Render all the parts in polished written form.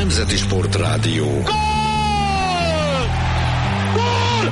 Nemzeti Sportrádió. Gól! Gól!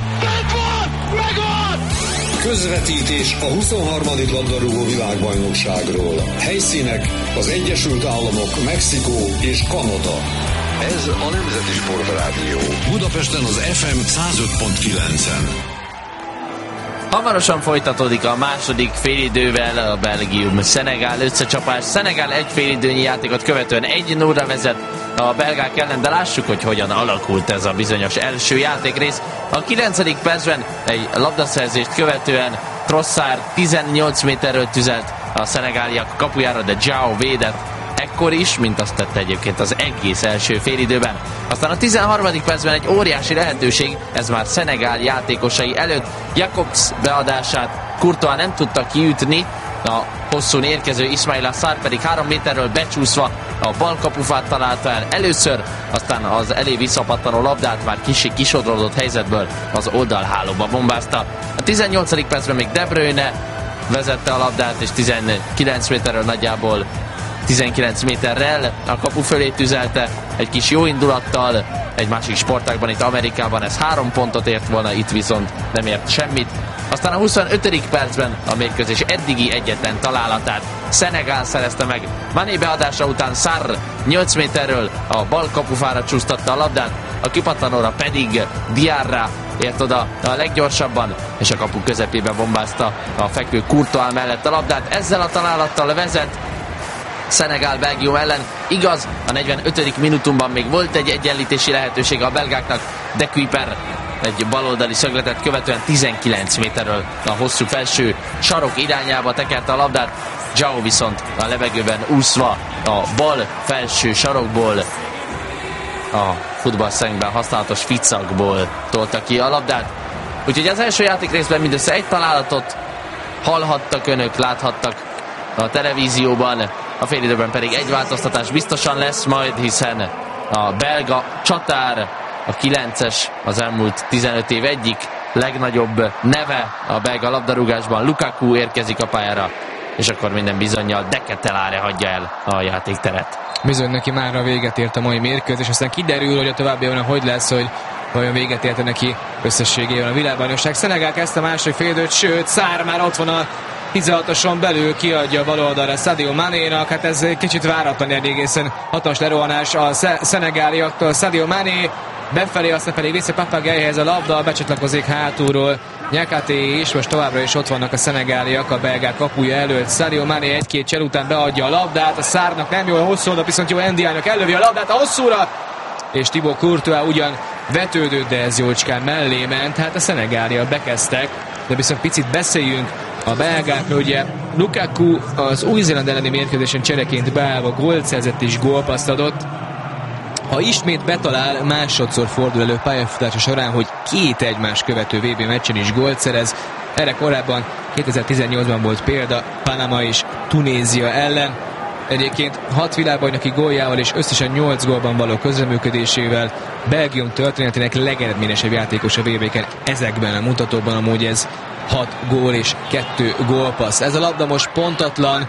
Megvan! Közvetítés a 23. labdarúgó világbajnokságról. Helyszínek az Egyesült Államok, Mexikó és Kanada. Ez a Nemzeti Sportrádió. Budapesten az FM 105.9-en. Hamarosan folytatódik a második félidővel a Belgium-Szenegál összecsapás. Szenegál egy félidőnyi játékot követően 1-0-ra vezet a belgák ellen, de lássuk, hogy hogyan alakult ez a bizonyos első játékrész. A 9. percben egy labdaszerzést követően Trossard 18 méterről tüzelt a szenegáliak kapujára, de João védett ekkor is, mint azt tette egyébként az egész első félidőben. Aztán a 13. percben egy óriási lehetőség, ez már Szenegál játékosai előtt. Jakobs beadását Courtois nem tudta kiütni, a hosszún érkező Ismaila Sarr pedig 3 méterről becsúszva a bal kapufát találta el először, aztán az elé visszapattanó labdát már kisodródott helyzetből az oldalhálóba bombázta. A 18. percben még De Bruyne vezette a labdát, és 19 méterről nagyjából 19 méterrel a kapu fölé tüzelte, egy kis jó indulattal, egy másik sportágban, itt Amerikában ez 3 pontot ért volna, itt viszont nem ért semmit. Aztán a 25. percben a mérkőzés eddigi egyetlen találatát Szenegál szerezte meg. Mané beadása után Sarr 8 méterről a bal kapufára csúsztatta a labdát, a kipattanóra pedig Diarra ért oda a leggyorsabban, és a kapu közepébe bombázta a fekvő Courtois mellett a labdát. Ezzel a találattal vezet Szenegál Belgium ellen. Igaz, a 45. minutumban még volt egy egyenlítési lehetősége a belgáknak, de Kuiper egy baloldali szögletet követően 19 méterről a hosszú felső sarok irányába tekerte a labdát. João viszont a levegőben úszva a bal felső sarokból, a futballszengben használatos ficakból tolta ki a labdát. Úgyhogy az első játékrészben mindössze egy találatot hallhattak önök, láthattak a televízióban, a félidőben pedig egy változtatás biztosan lesz majd, hiszen a belga csatár, a 9-es, az elmúlt 15 év egyik legnagyobb neve a belga labdarúgásban, Lukaku érkezik a pályára, és akkor minden bizonnyal De Ketelaere hagyja el a játékteret. Bizony neki már véget ért a mai mérkőzés, aztán kiderül, hogy a továbbiakban hogy lesz, hogy vajon véget érte neki összességében a világbajnokság. Szenegál kezdte a második félidőt, sőt, Sarr már ott van a 16-oson belül, kiadja a bal oldalra Sadio Manénak, hát ez kicsit váratlan, egészen hatalmas lerohanás a szenegáliaktól. Sadio Mané befelé, aztán pedig vissza Papageihez a labda, becsatlakozik hátulról Nyakaté is, most továbbra is ott vannak a szenegáliak a belgák kapuja előtt. Sadio Mané egy-két csel után beadja a labdát, a Sarrnak nem jó, a hosszú oldal, viszont jó Ndiaye-nak ellövi a labdát a hosszúra, és Thibaut Courtois ugyan vetődött, de ez jócskán mellé ment. Hát a szenegáliak bekezdtek, de viszont picit beszéljünk a belgákról. Ugye Lukaku az Új-Zéland elleni mérkőzésen csereként beállva gólt szerzett és gólpasszt adott. Ha ismét betalál, másodszor fordul elő pályafutása során, hogy 2 egymás követő VB meccsen is gólt szerez. Erre korábban 2018-ban volt példa Panama és Tunézia ellen. Egyébként 6 világbajnoki góljával és összesen 8 gólban való közreműködésével Belgium történetének legeredményesebb játékos a VB-ken ezekben a mutatókban, amúgy ez 6 gól és 2 gólpassz. Ez a labda most pontatlan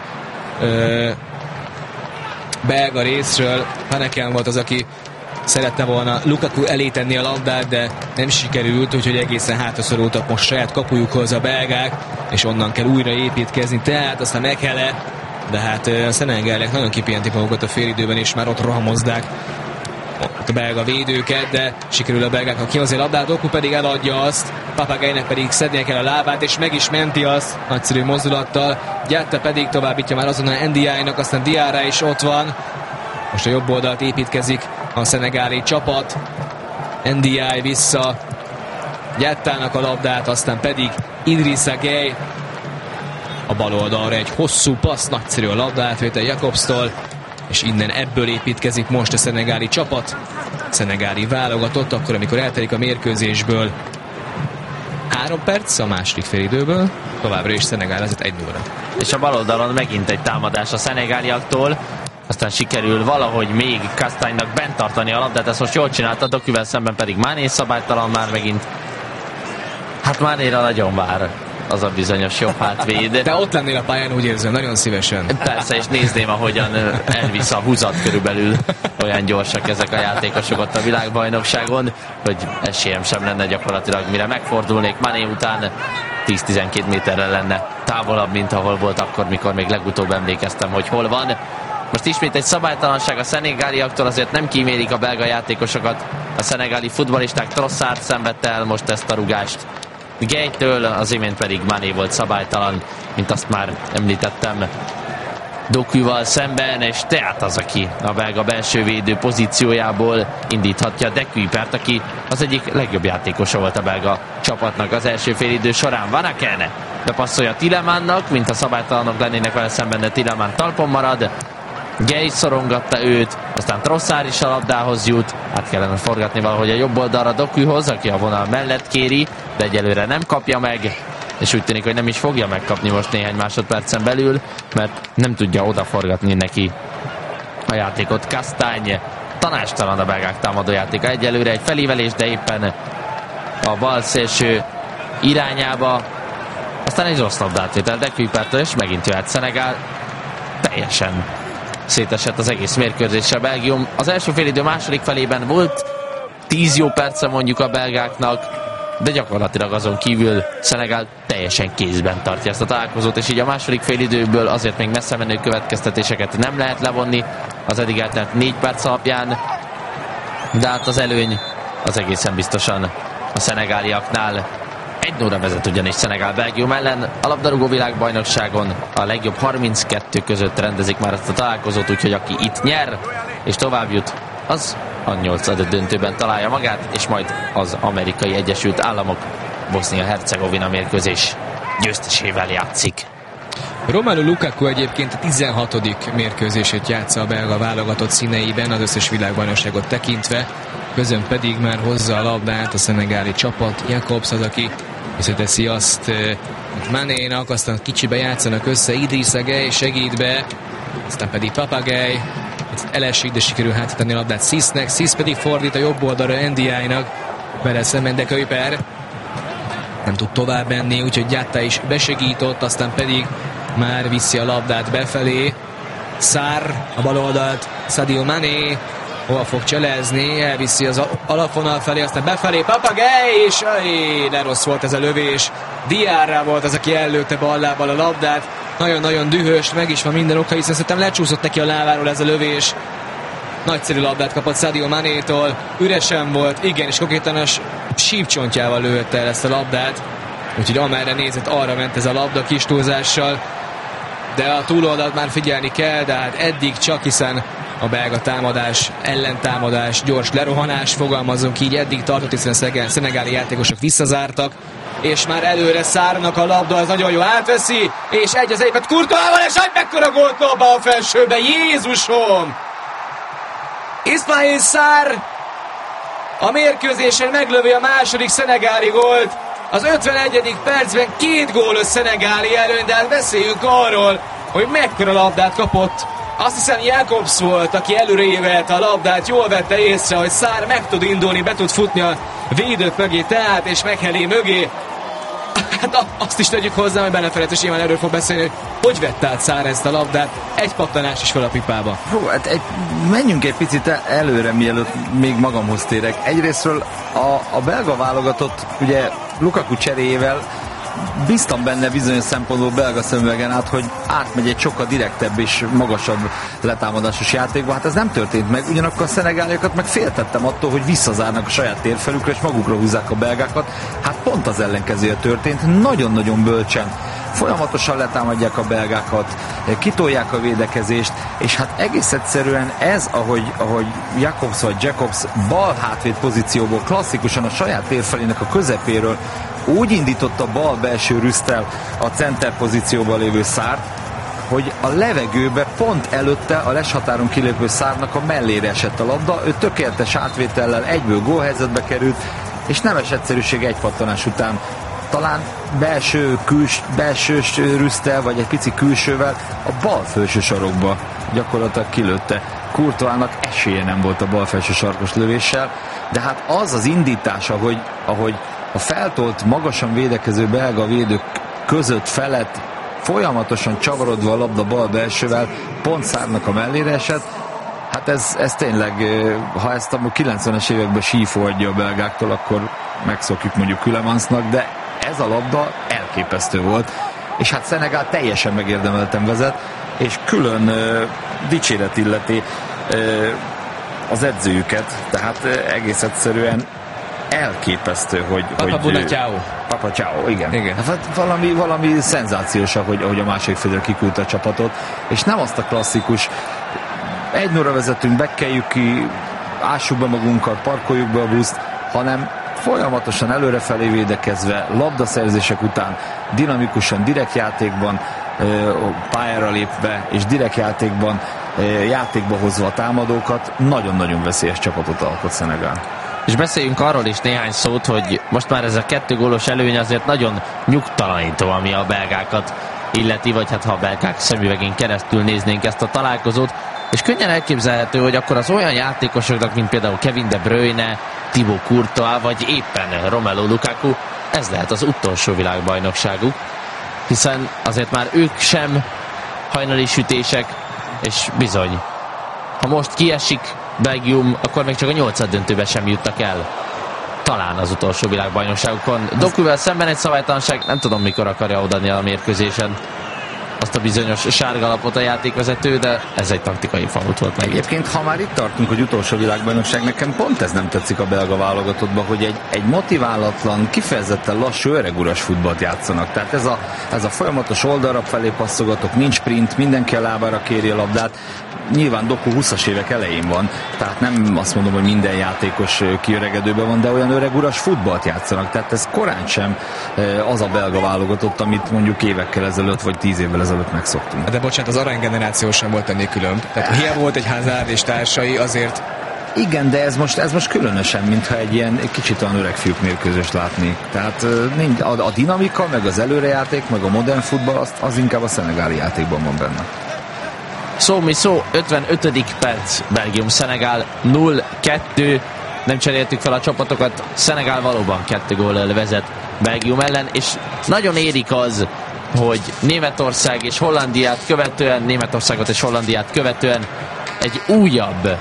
belga részről. Haneken volt az, aki szerette volna Lukaku elé tenni a labdát, de nem sikerült, úgyhogy egészen hátraszorultak most saját kapujukhoz a belgák, és onnan kell újra építkezni, tehát aztán Mekele, de hát a szenegáliak nagyon kipihentik magukat a félidőben, és már ott rohamozdák a belga védőket, de sikerül a belgáknak kihozni a labdát, Doku pedig eladja azt, Papageinek pedig szednie kell a lábát, és meg is menti azt nagyszerű mozdulattal, Diatta pedig továbbítja már azonnal Ndiaye-nak, aztán Diarra is ott van, most a jobb oldalt építkezik a szenegáli csapat, Ndiaye vissza Diattának a labdát, aztán pedig Idrissa Gueye a bal oldalra egy hosszú passz, nagyszerű a labdaátvétel Jakobstól, és innen ebből építkezik most a szenegáli csapat, szenegáli válogatott, akkor amikor eltelik a mérkőzésből 3 perc a második félidőből, továbbra is Szenegál vezet 1-0-ra. És a bal oldalon megint egy támadás a szenegáliaktól, aztán sikerül valahogy még Castagne-nak bent tartani a labdát, ezt most jól csinálta, Dokuvel szemben pedig Mané szabálytalan már megint. Hát Manéra nagyon vár az a bizonyos jobb hátvéd. De ott lennél a pályán, úgy érzem, nagyon szívesen. Persze, és nézném, ahogyan elvisz a húzat körülbelül. Olyan gyorsak ezek a játékosok ott a világbajnokságon, hogy esélyem sem lenne gyakorlatilag, mire megfordulnék Mané után 10-12 méterrel lenne távolabb, mint ahol volt akkor, mikor még legutóbb emlékeztem, hogy hol van. Most ismét egy szabálytalanság a szenegáliaktól, azért nem kímélik a belga játékosokat. A szenegáli futballisták, Trossard szenvedte el most ezt a rugást Gejtől, az imént pedig Mané volt szabálytalan, mint azt már említettem, Dokuval szemben, és tehát az, aki a belga belső védő pozíciójából indíthatja de Kuipert, aki az egyik legjobb játékosa volt a belga csapatnak az első félidő során. Van Aken bepasszolja Tielemannnak, mint a szabálytalanok lennének vele szemben, de Tielemans talpon marad. Gay szorongatta őt, aztán Trossard is a labdához jut, át kellene forgatni valahogy a jobb oldalra Dokuhoz, aki a vonal mellett kéri, de egyelőre nem kapja meg, és úgy tűnik, hogy nem is fogja megkapni most néhány másodpercen belül, mert nem tudja odaforgatni neki a játékot. Kastány, tanácstalan a belgák támadójátéka egyelőre, egy felívelés, de éppen a bal szélső irányába, aztán egy rossz labdátvétel de Kuipertől, és megint jöhet Szenegál. Teljesen szétesett az egész mérkőzésre Belgium. Az első félidő második felében volt 10 jó perce mondjuk a belgáknak, de gyakorlatilag azon kívül Szenegál teljesen kézben tartja ezt a találkozót, és így a második félidőből azért még messze menő következtetéseket nem lehet levonni az eddig eltelt 4 perc alapján, de hát az előny az egészen biztosan a szenegáliaknál. 1-0-ra vezet ugyanis Szenegál Belgium ellen. A labdarúgó világbajnokságon a legjobb 32 között rendezik már ezt a találkozót, úgyhogy aki itt nyer és tovább jut, az a 8. döntőben találja magát, és majd az Amerikai Egyesült Államok Bosznia-Hercegovina mérkőzés győztesével játszik. Romelu Lukaku egyébként a 16. mérkőzését játsza a belga válogatott színeiben, az összes világbajnokságot tekintve. Közön pedig már hozza a labdát a szenegáli csapat. Jakobs az, aki visszateszi azt Manénak, aztán kicsibe játszanak össze, Idrissa Gueye segít be, aztán pedig Papagei elesik, de sikerül hátratenni a labdát Cisnek, Cis pedig fordít a jobb oldalra NDI-nak, vele szemben de Kuiper nem tud tovább menni, úgyhogy Gyatta is besegított, aztán pedig már viszi a labdát befelé. Sarr a bal oldalt, Sadio Mané hova fog cselezni, elviszi az alapvonal felé, aztán befelé Papagei, és de rossz volt ez a lövés. Diarra volt az, aki ellőtte ballábbal a labdát, nagyon-nagyon dühös, meg is van minden oka, hiszen szerintem lecsúszott neki a lábáról ez a lövés. Nagyszerű labdát kapott Sadio Manétól, üresen volt, igen, és konkrétan a sípcsontjával lőtte el ezt a labdát, úgyhogy amerre nézett, arra ment ez a labda kis túlzással, de a túloldalt már figyelni kell, de hát eddig csak, hiszen a belga támadás, ellentámadás, gyors lerohanás, fogalmazunk így, eddig tartott, hiszen a szenegáli játékosok visszazártak, és már előre Sarrnak a labda, az nagyon jó, átveszi, és egy az egyet Courtoisval, és egy mekkora gólt dob a felsőbe, Jézusom! Ismail Sarr a mérkőzésen meglövi a második szenegáli gólt, az 51. percben 2 gólos szenegáli előny, de hát beszéljünk arról, hogy mekkora labdát kapott. Azt hiszem Jakobs volt, aki előrévelte a labdát, jól vette észre, hogy Sarr meg tud indulni, be tud futni a védők mögé, tehát és Mekhelé mögé. Hát azt is tegyük hozzá, hogy benne felett, és nyilván erről fog beszélni, hogy vette át Sarr ezt a labdát, egy pattanás is fel a pipába. Hát menjünk egy picit előre, mielőtt még magamhoz térek. Egyrésztről a belga válogatott, ugye Lukaku cseréjével bíztam benne bizonyos szempontból belga szemüvegen át, hogy átmegy egy sokkal direktebb és magasabb letámadásos játékba. Hát ez nem történt meg, ugyanakkor a szenegáliakat meg féltettem attól, hogy visszazárnak a saját térfelükre és magukra húzzák a belgákat. Hát pont az ellenkezője történt, nagyon-nagyon bölcsen. Folyamatosan letámadják a belgákat, kitolják a védekezést, és hát egész egyszerűen ez, ahogy Jakobs vagy Jacobs bal hátvéd pozícióból klasszikusan a saját térfelének a közepéről úgy indította bal belső rüsztel a center pozícióban lévő Sarrt, hogy a levegőbe pont előtte a leshatáron kilépő Sarrnak a mellére esett a labda, ő tökéletes átvétellel egyből gólhelyzetbe került, és nemes egyszerűség egy pattanás után talán belső rüsztel, vagy egy pici külsővel a bal felső sarokba gyakorlatilag kilőtte. Courtoisnak esélye nem volt a bal felső sarkos lövéssel, de hát az az indítás, ahogy a feltolt, magasan védekező belga védők között, felett, folyamatosan csavarodva a labda bal belsővel, pont Szárnak a mellére esett. Hát ez tényleg, ha ezt a 90-es években sífó adja a belgáktól, akkor megszokjuk mondjuk Külemansnak, de ez a labda elképesztő volt. És hát Szenegál teljesen megérdemelten vezet, és külön dicséret illeti az edzőjüket, tehát egész egyszerűen elképesztő, hogy... Papa Ciao, igen. Hát valami szenzációs, ahogy a másik félre kiküldte a csapatot, és nem azt a klasszikus 1-0-ra vezetünk, bekkeljük ki, ássuk be magunkat, parkoljuk be a buszt, hanem folyamatosan előrefelé védekezve, labdaszerzések után dinamikusan, direkt játékban pályára lépve, és direkt játékban játékba hozva a támadókat, nagyon-nagyon veszélyes csapatot alkot Szenegál. És beszéljünk arról is néhány szót, hogy most már ez a 2 gólos előny azért nagyon nyugtalanító, ami a belgákat illeti, vagy hát ha a belgák szemüvegén keresztül néznénk ezt a találkozót, és könnyen elképzelhető, hogy akkor az olyan játékosoknak, mint például Kevin De Bruyne, Thibaut Courtois, vagy éppen Romelu Lukaku, ez lehet az utolsó világbajnokságuk, hiszen azért már ők sem hajnali sütések, és bizony, ha most kiesik Belgium, akkor még csak a 8. döntőbe sem juttak el. Talán az utolsó világbajnokságukon. Dokuvel szemben egy szabálytalanság, nem tudom mikor akarja odaadni a mérkőzésen azt a bizonyos sárgalapot a játékvezető, de ez egy taktikai fault volt meg. Egyébként, ha már itt tartunk, hogy utolsó világbajnokság, nekem pont ez nem tetszik a belga válogatottban, hogy egy motiválatlan, kifejezetten lassú, öreguras futballt játszanak. Tehát ez a folyamatos oldalra felé passzogatok, nincs sprint, mindenki a lábára kéri a labdát. Nyilván Doku 20-as évek elején van, tehát nem azt mondom, hogy minden játékos kiöregedőben van, de olyan öreguras futballt játszanak. Tehát ez korán sem az a belga válogatott, amit mondjuk évekkel ezelőtt, vagy 10 évvel ezelőtt megszoktunk. De bocsánat, az aranygeneráció sem volt ennél külön. Tehát hiába volt egy Hazard és társai, azért... Igen, de ez most különösen, mintha egy kicsit olyan öreg fiúk mérkőzést látni. Tehát a dinamika, meg az előrejáték, meg a modern futball, az inkább a szenegáli játékban van benne. Szó, 55. perc, Belgium-Szenegál 0-2, nem cseréltük fel a csapatokat, Szenegál valóban 2 góllal vezet Belgium ellen, és nagyon érik az, hogy Németországot és Hollandiát követően egy újabb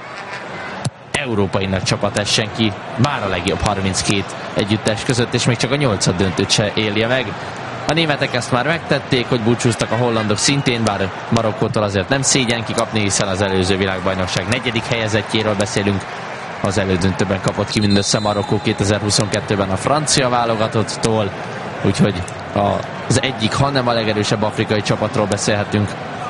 európai nagy csapat essen ki, bár a legjobb 32 együttes között, és még csak a 8. döntőt se élje meg. A németek ezt már megtették, hogy búcsúztak a hollandok szintén, bár Marokkótól azért nem szégyen kikapni, hiszen az előző világbajnokság 4. helyezettjéről beszélünk. Az elődöntőben kapott ki mindössze Marokkó 2022-ben a francia válogatottól, úgyhogy az egyik, hanem a legerősebb afrikai csapatról beszélhetünk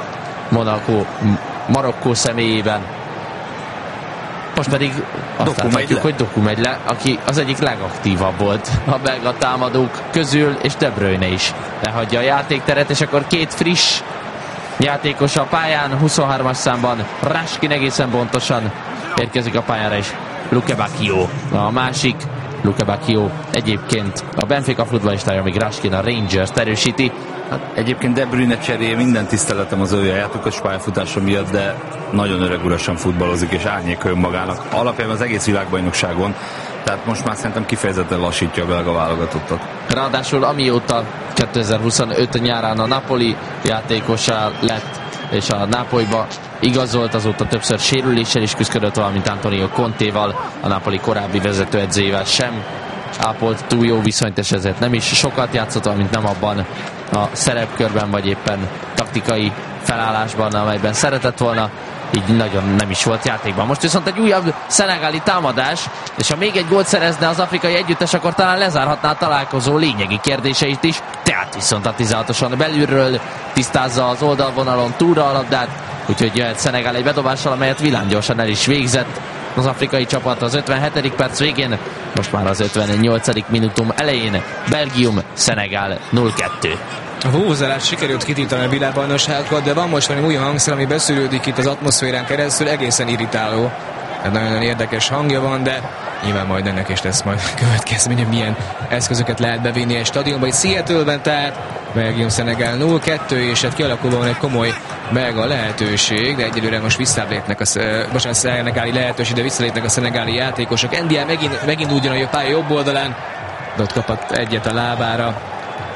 Marokkó személyében. Most pedig azt láthatjuk, hogy Doku megy le, aki az egyik legaktívabb volt a belga támadók közül, és De Bruyne is lehagyja a játékteret, és akkor 2 friss játékos a pályán, 23-as számban Raskin egészen pontosan érkezik a pályára, és Luke Bacchio a másik. Luke Bacchio egyébként a Benfica futballistája, míg Raskin a Rangers-t erősíti. Hát egyébként De Bruyne cseréje, minden tiszteletem az ő játékos pályafutása miatt, de nagyon öregurasan futballozik, és árnyék önmagának. Alapjában az egész világbajnokságon, tehát most már szerintem kifejezetten lassítja a belga válogatottat. Ráadásul amióta 2025 nyárán a Napoli játékosa lett, és a Nápolyba igazolt, azóta többször sérüléssel is küzdött, valamint Antonio Contéval, a Napoli korábbi vezetőedzőjével sem ápolt túl jó viszonyt, és ezért nem is sokat játszott, valamint nem abban a szerepkörben, vagy éppen taktikai felállásban, amelyben szeretett volna, így nagyon nem is volt játékban. Most viszont egy újabb szenegáli támadás, és ha még egy gólt szerezne az afrikai együttes, akkor talán lezárhatná a találkozó lényegi kérdéseit is, tehát viszont a 16-oson belülről tisztázza az oldalvonalon túlra a labdát, úgyhogy jöhet Szenegál egy bedobással, amelyet villámgyorsan el is végzett az afrikai csapat az 57. perc végén, most már az 58. minutum elején. Belgium-Szenegál 0-2. A vuvuzalát sikerült kitítani a világbajnokságokat, de van most valami új hangszer, ami beszűrődik itt az atmoszférán keresztül, egészen irritáló. Nagyon érdekes hangja van, de nyilván majd ennek is lesz majd következménye, milyen eszközöket lehet bevinni egy stadionba. Itt Seattle-ben tehát Belgium-Szenegál 0-2, és hát kialakulóan egy komoly belga lehetőség, de egyelőre most visszalépnek a szenegáli lehetőség, de visszalépnek a szenegáli játékosok. Endia megint ugyan a pálya jobb oldalán, de ott kapott egyet a lábára.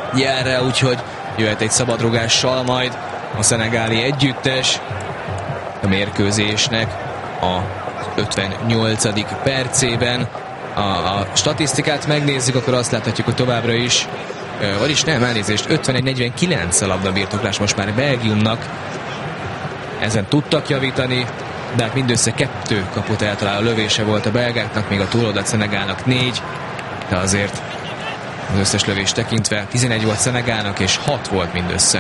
Diarra, úgyhogy jöhet egy szabadrugással majd a szenegáli együttes a mérkőzésnek a 58. percében. A statisztikát megnézzük, akkor azt láthatjuk, hogy továbbra is, vagyis nem, elnézést, 51-49 a labdabirtoklás most már Belgiumnak. Ezen tudtak javítani, de hát mindössze 2 kaput eltaláló lövése volt a belgáknak, még a túloldalt Szenegálnak 4, de azért az összes lövés tekintve 11 volt Szenegálnak, és 6 volt mindössze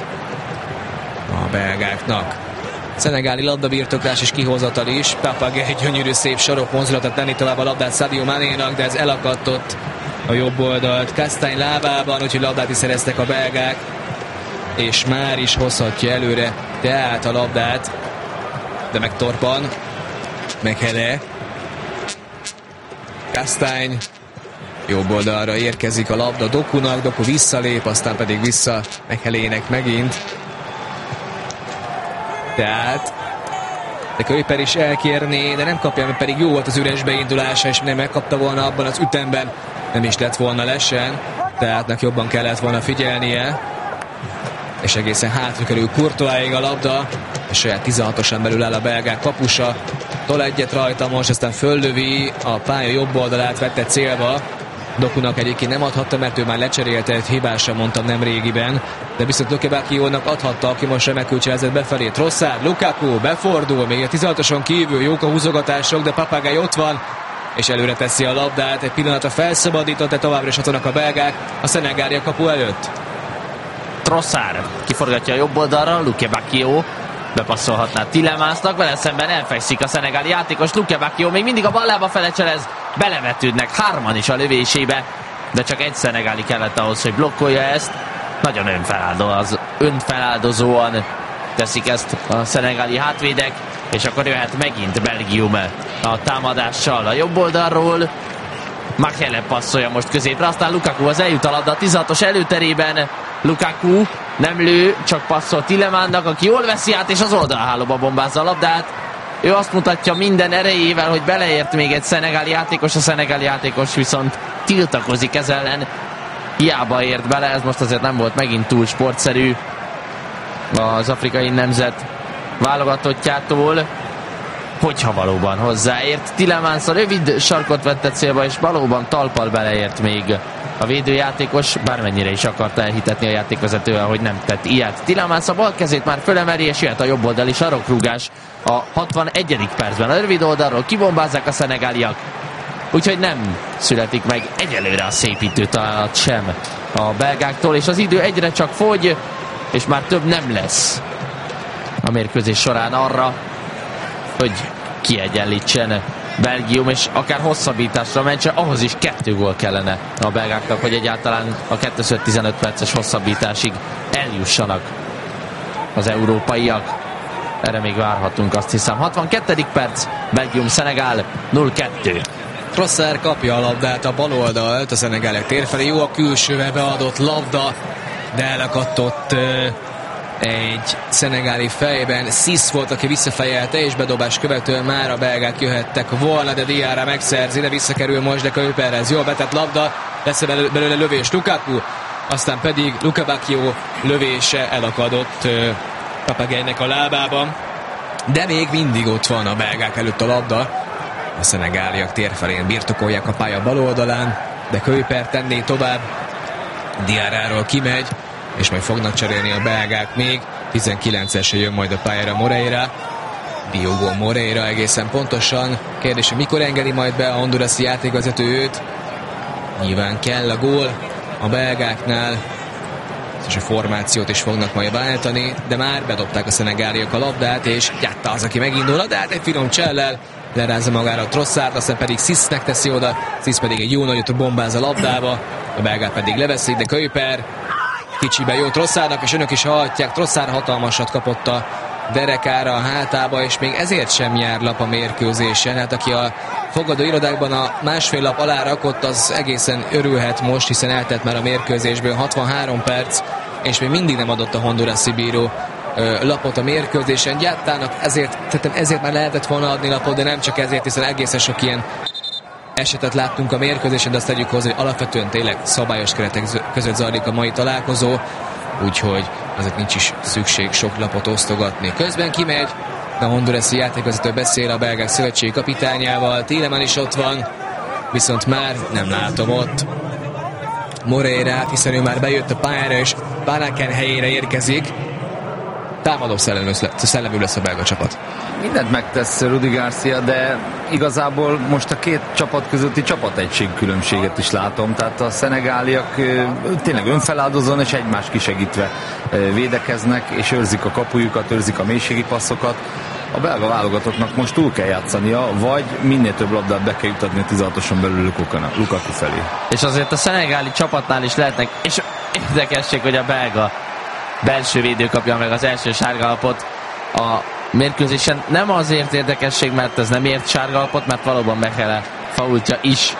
a belgáknak. Szenegáli labdabirtoklás és kihozatal is. Papage egy gyönyörű szép sarokmozdulatot tenni tovább a labdát Sadio Manénak, de ez elakadtott a jobb oldalt Castagne lábában, úgyhogy labdát is szereztek a belgák, és már is hozhatja előre tehát a labdát, de megtorpan Mekele. Castagne jobb oldalra érkezik a labda Dokunak, Doku visszalép, aztán pedig vissza Mekelének megint. Tehát de Kuyper is elkérné, de nem kapja, mert pedig jó volt az üres beindulása, és nem megkapta volna abban az ütemben, nem is lett volna lesen, tehát jobban kellett volna figyelnie, és egészen hátra kerül Courtoisig a labda, és saját 16-osan belül áll a belgák kapusa, tol egyet rajta most, aztán föllövi, a pálya jobb oldalát vette célba. Dokunak egyébként nem adhatta, mert ő már lecserélte, hibásan mondtam nem régiben, de viszont Luke Bacchionak adhatta, aki most remekül cselezett befelé. Trossard, Lukaku befordul, még a 16-oson kívül jók a húzogatások, de Papage ott van, és előre teszi a labdát, egy pillanatra felszabadított, de továbbra is ott vannak a belgák a szenegáli kapu előtt. Trossard kiforgatja a jobb oldalra, Luke Bacchio bepasszolhatná Tillemansnak, vele szemben elfekszik a szenegáli játékos. Luke Bacchio még mindig a ballába fele cselez, belevetődnek hárman is a lövésébe, de csak egy szenegáli kellett ahhoz, hogy blokkolja ezt. Nagyon önfeláldozóan teszik ezt a szenegáli hátvédek, és akkor jöhet megint Belgium a támadással a jobb oldalról. Mekele passzolja most középre, aztán Lukaku az eljut a labda a 16-os előterében. Lukaku nem lő, csak passzol Tillemansnak, aki jól veszi át, és az oldalhálóba bombázza a labdát. Ő azt mutatja minden erejével, hogy beleért még egy szenegáli játékos, a szenegáli játékos viszont tiltakozik ez ellen. Hiába ért bele, ez most azért nem volt megint túl sportszerű az afrikai nemzet válogatottjától, hogyha valóban hozzáért. Tillemans a rövid sarkot vette célba, és valóban talpal beleért még a védőjátékos, bármennyire is akarta elhitetni a játékvezetővel, hogy nem tett ilyet. Tillemans a bal kezét már fölemeli, és jöhet a jobb oldali sarokrúgás a 61. percben. A rövid oldalról kibombázzák a szenegáliak, úgyhogy nem születik meg egyelőre a szépítő találat sem a belgáktól, és az idő egyre csak fogy, és már több nem lesz a mérkőzés során arra, hogy kiegyenlítsen Belgium, és akár hosszabbításra mentse, ahhoz is 2 gól kellene a belgáknak, hogy egyáltalán a 2-15 perces hosszabbításig eljussanak az európaiak. Erre még várhatunk, azt hiszem. 62. perc, Belgium-Szenegál 0-2. Trossard kapja a labdát, a bal oldalt, a szenegáliak térfelé, jó a külsőbe beadott labda, de elakadtott egy szenegáli fejben. Sis volt, aki visszafejelte, és bedobás követően már a belgák jöhettek volna, de Diarra megszerzi, de visszakerül most, de Kuyperhez jól betett labda, lesz belőle lövés Lukaku, aztán pedig Luke Bacchio lövése elakadott Papageinek a lábában, de még mindig ott van a belgák előtt a labda. A szenegáliak térfelén birtokolják a pálya bal oldalán, de Kuyper tenné tovább, Diarráról kimegy, és majd fognak cserélni a belgák még. 19-esre jön majd a pályára Moreira, Diogo Moreira egészen pontosan. Kérdés, hogy mikor engedi majd be a hondurasi játékvezető őt. Nyilván kell a gól a belgáknál, és a formációt is fognak majd váltani, de már bedobták a szenegáliak a labdát, és Jatta az, aki megindul, de hát egy finom csellel lerázza magára a Trossard, aztán pedig Sisnek teszi oda, Sis pedig egy jó nagyot bombáz a labdába, a belgák pedig leveszik, de Kuyper kicsiben jó Trossardnak, és önök is hallhatják, Trossard hatalmasat kapott a derekára, a hátába, és még ezért sem jár lap a mérkőzésen. Hát aki a fogadó irodákban a másfél lap alá rakott, az egészen örülhet most, hiszen eltelt már a mérkőzésből 63 perc, és még mindig nem adott a hondurasi bíró lapot a mérkőzésen. Gyáttának ezért már lehetett volna adni lapot, de nem csak ezért, hiszen egészen sok ilyen esetet láttunk a mérkőzésen, de azt tegyük hozzá, hogy alapvetően tényleg szabályos keretek között zajlik a mai találkozó, úgyhogy azért nincs is szükség sok lapot osztogatni. Közben kimegy, a hondurasi játékvezető beszél a belgák szövetségi kapitányával, Tielemans is ott van, viszont már nem látom ott Moreirát, hiszen ő már bejött a pályára, és Vanaken helyére érkezik. Támadó szellemű lesz a belga csapat. Mindent megtesz Rudi Garcia, de igazából most a két csapat közötti csapategység különbséget is látom, tehát a szenegáliak tényleg önfeláldozóan és egymás kisegítve védekeznek, és őrzik a kapujukat, őrzik a mélységi passzokat. A belga válogatottnak most túl kell játszania, vagy minél több labdát be kell jutatni a 16-oson belül Lukaku felé. És azért a szenegáli csapatnál is lehetnek, és érdekesség, hogy a belga belső védő kapja meg az első sárgalapot a mérkőzésen. Nem azért érdekesség, mert ez nem ért sárgalapot, mert valóban Mechele faultja is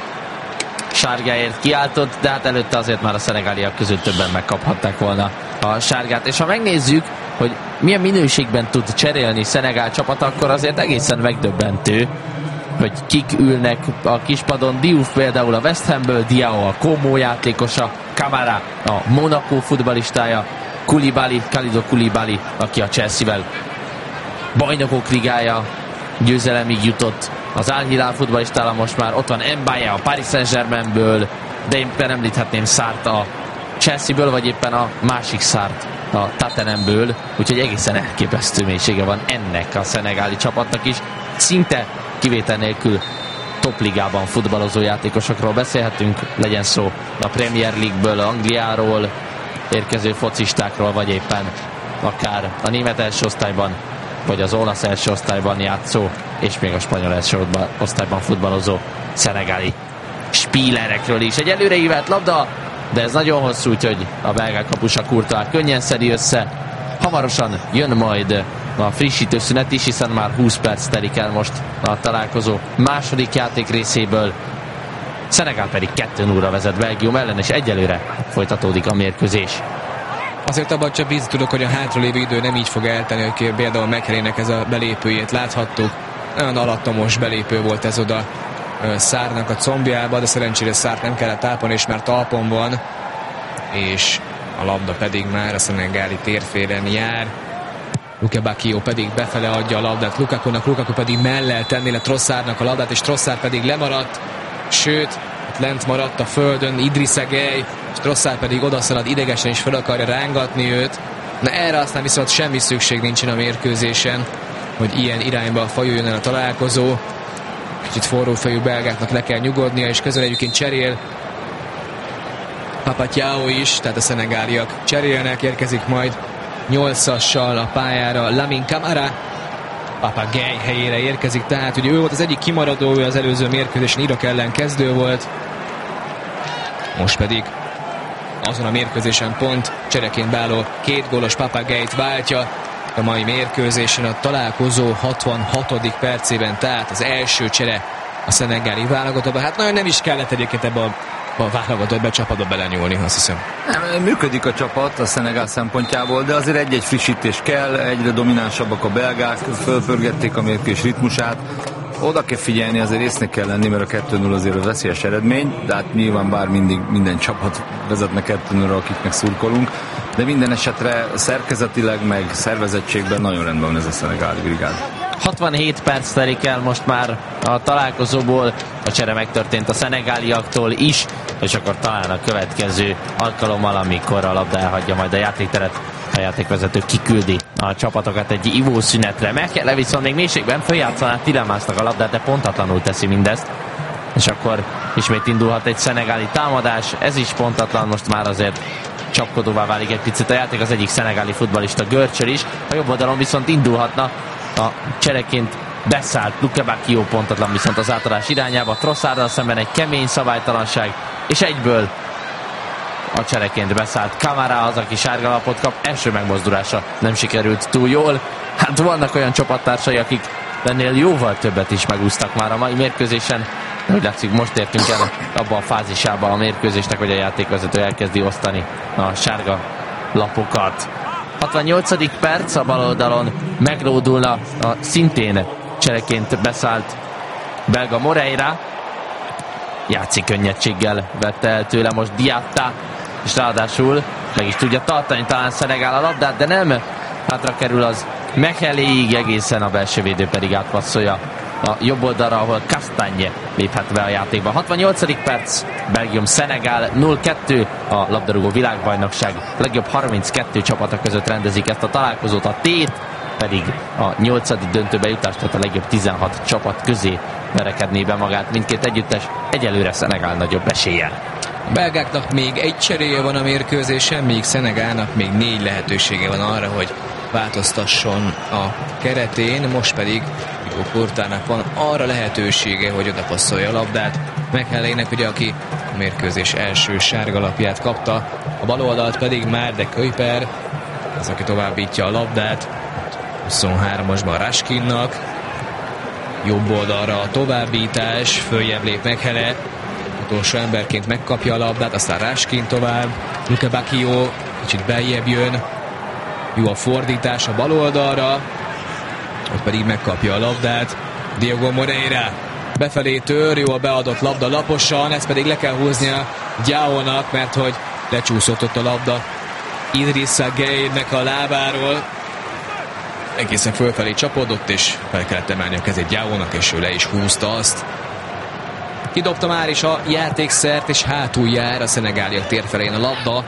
sárgáért kiáltott, de hát előtte azért már a szenegáliak közül többen megkaphatták volna a sárgát. És ha megnézzük, hogy milyen minőségben tud cserélni Szenegál csapat, akkor azért egészen megdöbbentő, hogy kik ülnek a kispadon. Diouf például a West Hamből, Diao a Como játékosa, Camara a Monaco futballistája, Kalidou Koulibaly, aki a Chelsea-vel bajnokok ligája győzelemig jutott, az Al Hilal futballistája most már ott van Mbaye a Paris Saint-Germainből, de éppen említhetném Sarrt a Chelsea-ből, vagy éppen a másik Sarrt a Tottenhamből, úgyhogy egészen elképesztő mélysége van ennek a szenegáli csapatnak is. Szinte kivétel nélkül topligában futballozó játékosokról beszélhetünk, legyen szó a Premier League-ből, Angliáról érkező focistákról, vagy éppen akár a német első osztályban, vagy az olasz első osztályban játszó, és még a spanyol első osztályban futballozó szenegáli spílerekről is. Egy előreívelt labda, de ez nagyon hosszú, úgyhogy a belgák kapusa Courtois könnyen szedi össze. Hamarosan jön majd a frissítő szünet is, hiszen már 20 perc telik el most a találkozó második játék részéből. Szenegál pedig 2-0-ra vezet Belgium ellen, és egyelőre folytatódik a mérkőzés. Azért abban csak bízni tudok, hogy a hátralévő idő nem így fog eltenni, hogy például Mekhelének ez a belépőjét láthattuk. Nagyon alattomos belépő volt ez oda Sarrnak a combjába, de szerencsére Sarrt nem kellett ápolni, és már talpon van, és a labda pedig már a szenegáli térfélen jár. Luke Bacchio pedig befele adja a labdát Lukakunak, Lukaku pedig mellel tenni le Trossardnak a labdát, és Trossard pedig lemaradt, sőt, lent maradt a földön Idrissa Gueye, és Trossard pedig odaszalad idegesen, és fel akarja rángatni őt. Na erre aztán viszont semmi szükség nincsen a mérkőzésen, hogy ilyen irányba fajuljon el a találkozó. Kicsit forrófejű belgáknak le kell nyugodnia, és közben egyébként cserél Papathiao is, tehát a szenegáliak cserélnek, érkezik majd 8-assal a pályára Lamine Camara, Papa Gueye helyére érkezik, tehát ugye ő volt az egyik kimaradó, ő az előző mérkőzésen Irak ellen kezdő volt, most pedig azon a mérkőzésen pont csereként beálló 2 gólos Papa Gueye-t váltja a mai mérkőzésen a találkozó 66. percében, tehát az első csere a szenegáli válogatottban. Hát nagyon nem is kellett egyébként ebbe a válogatottba csapatba belenyúlni, azt hiszem. Nem, működik a csapat a Szenegál szempontjából, de azért egy-egy frissítés kell, egyre dominánsabbak a belgák, fölpörgették a mérkőzés ritmusát. Oda kell figyelni, azért észnek kell lenni, mert a 2-0 azért a veszélyes eredmény, de hát nyilván bár minden csapat vezetne 2-0-ra, akiknek szurkolunk, de minden esetre szerkezetileg meg szervezettségben nagyon rendben van ez a szenegáli brigád. 67 perc telik el most már a találkozóból, a csere megtörtént a szenegáliaktól is, és akkor talán a következő alkalommal, amikor a labda elhagyja majd a játékteret, a játékvezető kiküldi a csapatokat egy ivószünetre. Mechele viszont még mélységben följátszaná Tielemansnak a labdát, de pontatlanul teszi mindezt. És akkor ismét indulhat egy szenegáli támadás, ez is pontatlan, most már azért csapkodóvá válik egy picit a játék, az egyik szenegáli futballista görcsöl is, a jobb oldalon viszont indulhatna a csereként beszállt Luke Bacchio, pontatlan viszont az átadás irányába, Trossarddal szemben egy kemény szabálytalanság, és egyből a csereként beszállt Camara az, aki sárgalapot kap, első megmozdulása nem sikerült túl jól. Hát vannak olyan csapattársai, akik ennél jóval többet is megúsztak már a mai mérkőzésen. Úgy látszik, most értünk el abban a fázisában a mérkőzésnek, hogy a játékvezető elkezdi osztani a sárga lapokat. 68. perc, a bal oldalon meglódulna a szintén csereként beszállt belga Moreira, játszik könnyedséggel, vette el tőle most Diatta, és ráadásul meg is tudja tartani talán Szenegál a labdát, de nem. Hátra kerül az Mecheléig, egészen a belső védő pedig átpasszolja a jobb oldalra, ahol Castagne léphet be a játékba. 68. perc, Belgium-Szenegál 0-2, a labdarúgó világbajnokság legjobb 32 csapata között rendezik ezt a találkozót, a tét pedig a 8. döntőbe jutást, tehát a legjobb 16 csapat közé verekedné be magát mindkét együttes, egyelőre Szenegál nagyobb eséllyel. A belgáknak még egy cseréje van a mérkőzésen, míg Szenegálnak még 4 lehetősége van arra, hogy változtasson a keretén, most pedig Thibaut Courtoisnak van arra lehetősége, hogy odapasszolja a labdát Mechelének, ugye, aki a mérkőzés első sárgalapját kapta, a bal oldalt pedig már de Kuiper, az, aki továbbítja a labdát 23-asban Raskinnak, jobb oldalra a továbbítás, följebb lép Mechele, utolsó emberként megkapja a labdát, aztán Raskin tovább, Luke Bacchio kicsit beljebb jön, jó a fordítás a bal oldalra, ott pedig megkapja a labdát, Diego Moreira befelé tör, jó a beadott labda laposan, ezt pedig le kell húznia Diaónak, mert hogy lecsúszott ott a labda Idrissa Gueye-nek a lábáról, egészen fölfelé csapódott, és fel kellett emelni a kezét Diaónak, és ő le is húzta azt. Kidobta már is a játékszert, és hátul jár a szenegáliak térfelén a labda.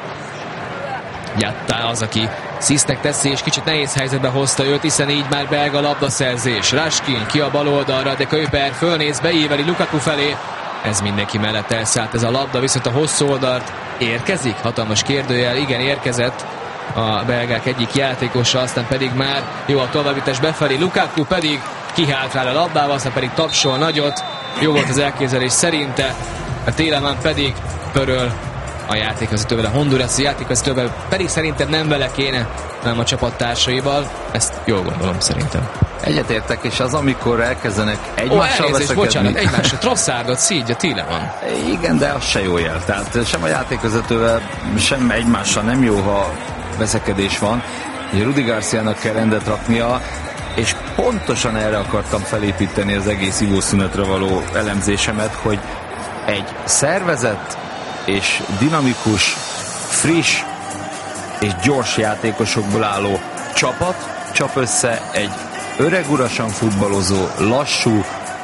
Diatta az, aki Szisznek teszi, és kicsit nehéz helyzetbe hozta őt, hiszen így már belga labdaszerzés. Raskin ki a bal oldalra, de Kuiper fölnéz, beíveli Lukaku felé. Ez mindenki mellett elszállt ez a labda, viszont a hosszú oldalt érkezik? Hatalmas kérdőjel, igen, érkezett a belgák egyik játékosa, aztán pedig már jó a továbbítás befelé, Lukaku pedig kihátrál a labdával, aztán pedig tapsol nagyot, jó volt az elképzelés szerinte, a Tielemans pedig pöröl a játékvezetővel, a hondurasi játékvezetővel, pedig szerintem nem vele kéne, hanem a csapattársaival, ezt jól gondolom szerintem. Egyetértek, és az, amikor elkezdenek egymással veszekedni... Bocsánat, egymásra Trossardot szídja Tielemans. Igen, de az se jó jel. Tehát sem a játékvezetővel, sem egymással nem jó, ha veszekedés van. Ugye Rudi Garciának kell rendet raknia, és pontosan erre akartam felépíteni az egész ivószünetre való elemzésemet, hogy egy szervezett és dinamikus, friss és gyors játékosokból álló csapat csap össze egy öregurasan futballozó, lassú,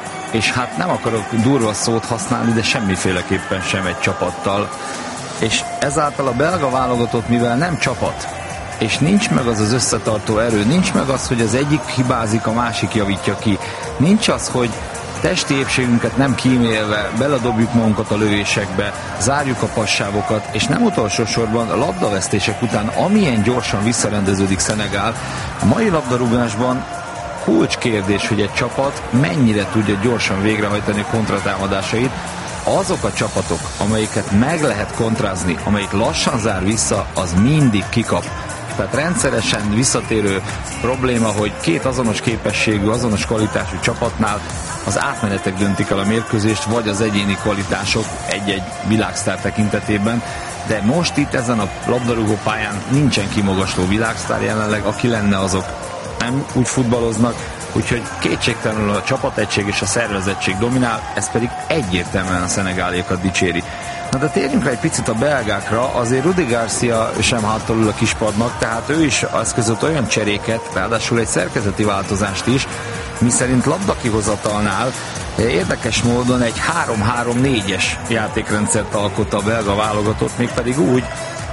és hát nem akarok durva szót használni, de semmiféleképpen sem egy csapattal. És ezáltal a belga válogatott, mivel nem csapat, és nincs meg az az összetartó erő, nincs meg az, hogy az egyik hibázik, a másik javítja ki. Nincs az, hogy testi épségünket nem kímélve beledobjuk magunkat a lövésekbe, zárjuk a passávokat, és nem utolsó sorban a labdavesztések után, amilyen gyorsan visszarendeződik Szenegál, a mai labdarúgásban kulcskérdés, hogy egy csapat mennyire tudja gyorsan végrehajtani kontratámadásait. Azok a csapatok, amelyiket meg lehet kontrázni, amelyik lassan zár vissza, az mindig kikap. Tehát rendszeresen visszatérő probléma, hogy két azonos képességű, azonos kvalitású csapatnál az átmenetek döntik el a mérkőzést, vagy az egyéni kvalitások egy-egy világsztár tekintetében, de most itt ezen a labdarúgó pályán nincsen kimagasló világsztár jelenleg, aki lenne, azok nem úgy futballoznak, úgyhogy kétségtelenül a csapategység és a szervezettség dominál, ez pedig egyértelműen a szenegáliakat dicséri. Na de térjünk rá egy picit a belgákra, azért Rudi Garcia sem háttal ül a kispadnak, tehát ő is eszközött olyan cseréket, ráadásul egy szerkezeti változást is, miszerint labdakihozatalnál érdekes módon egy 3-3-4-es játékrendszert alkot a belga válogatott, mégpedig úgy,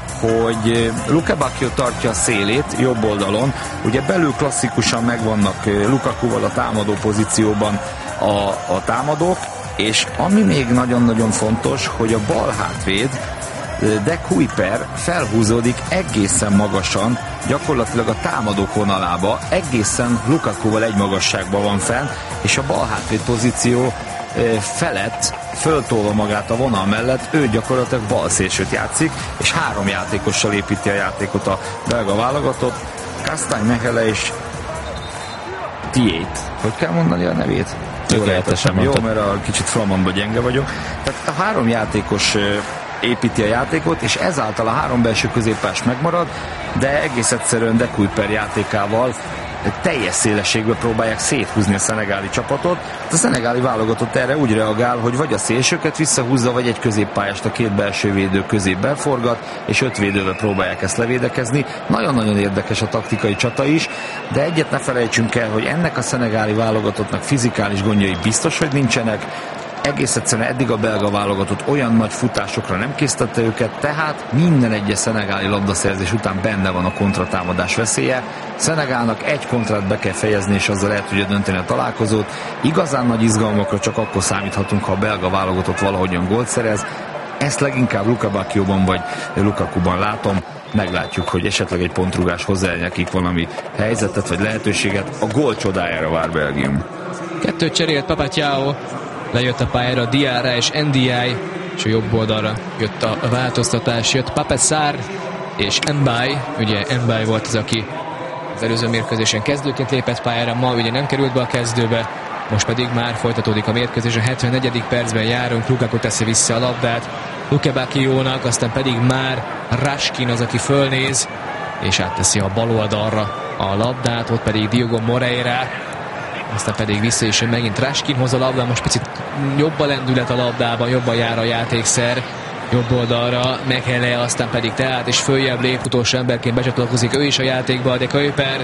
hogy Luke Bacchio tartja a szélét jobb oldalon, ugye belül klasszikusan megvannak Lukakuval a támadó pozícióban a támadók, és ami még nagyon-nagyon fontos, hogy a bal hátvéd de Kuiper felhúzódik egészen magasan, gyakorlatilag a támadók vonalába, egészen Lukakuval egy magasságban van fenn, és a bal hátvéd pozíció felett, föltolva magát a vonal mellett, ő gyakorlatilag balszélsőt játszik, és 3 játékossal építi a játékot a belga válogatott, Castagne, Mechele és Tiét. Hogy kell mondani a nevét? Tökéletesen jó, mert a kicsit flamandba gyenge vagyok. Tehát a 3 játékos építi a játékot, és ezáltal a 3 belső középpás megmarad, de egész egyszerűen de Kuiper játékával teljes szélességbe próbálják széthúzni a szenegáli csapatot. A szenegáli válogatott erre úgy reagál, hogy vagy a szélsőket visszahúzza, vagy egy középpályást a két belső védő közé beforgat, és 5 védővel próbálják ezt levédekezni. Nagyon-nagyon érdekes a taktikai csata is, de egyet ne felejtsünk el, hogy ennek a szenegáli válogatottnak fizikális gondjai biztos, hogy nincsenek. Egész egyszerűen eddig a belga válogatott olyan nagy futásokra nem készítette őket, tehát minden egyes szenegáli labdaszerzés után benne van a kontratámadás veszélye. Szenegálnak egy kontrát be kell fejezni, és azzal el tudja dönteni a találkozót. Igazán nagy izgalmakra csak akkor számíthatunk, ha a belga válogatott valahogyan gólt szerez. Ezt leginkább Luka Bacchioban vagy Lukakuban látom. Meglátjuk, hogy esetleg egy pontrugás hozzá nekik valami helyzetet vagy lehetőséget. A gól csodájára vár Belgium. 2 cserélt Papathiao, lejött a pályára Diarra és Ndiaye, és a jobb oldalra jött a változtatás, jött Pape Sarr és Mbaye. Ugye Mbaye volt az, aki az előző mérkőzésen kezdőként lépett pályára, ma ugye nem került be a kezdőbe, most pedig már folytatódik a mérkőzés, a 74. percben járunk, Lukaku teszi vissza a labdát Luka Bacchiónak, aztán pedig már Raskin az, aki fölnéz, és átteszi a bal oldalra a labdát, ott pedig Diogo Moreira, aztán pedig vissza is megint Raskinhoz a labda, most picit jobb a lendület a labdában, jobban jár a játékszer, jobb oldalra Mekele, aztán pedig tehát és följebb lép, utolsó emberként becsatlakozik ő is a játékba, de Kuyper,